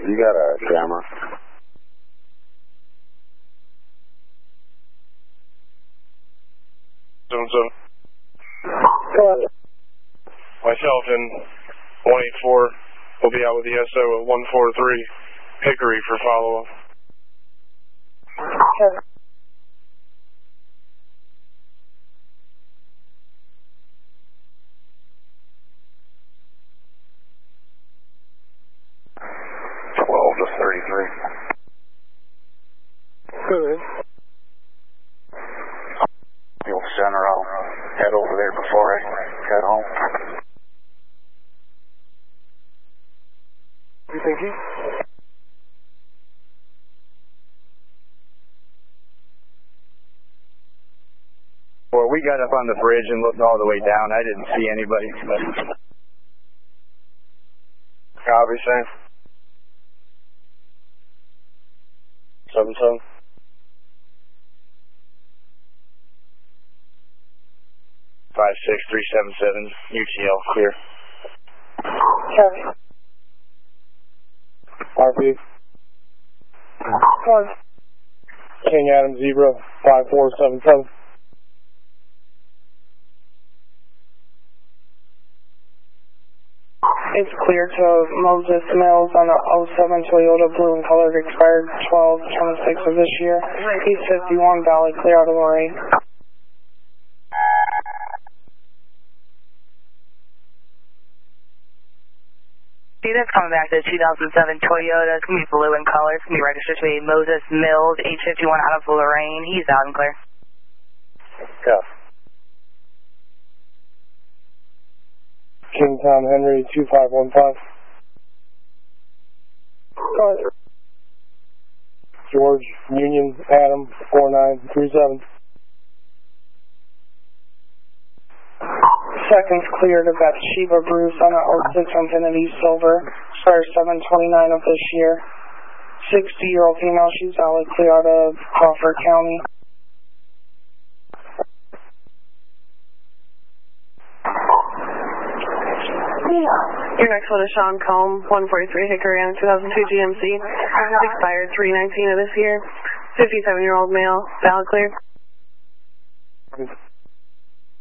You got a camera? Myself and 184 will be out with the SO at 143 Hickory for follow-up. Sure. Good. You'll center, I'll head over there before I head home. You thinking? Well, we got up on the bridge and looked all the way down. I didn't see anybody. Copy, same. 7-7. Five 6-3-7-7 UTL clear. Sure. RP. Close. King Adam Zebra 5477. It's clear to Moses Mills on a 07 Toyota blue and colored, expired 12/26 of this year. He's 51, valid, clear out of Lorraine. That's coming back to 2007 Toyota. It's going to be blue in color. It's going to be registered to be Moses Mills, age 51, out of Lorraine. He's out and clear. Yeah. King Tom Henry 2515. George Union Adam 4937. Seconds clear to Bathsheba Bruce on a 06 Infinity Silver, expired 7/29 of this year. 60-year-old female, she's valid, clear out of Crawford County. Your next one is Sean Combe, 143 Hickory on a 2002 GMC, expired 3/19 of this year. 57-year-old male, valid, clear.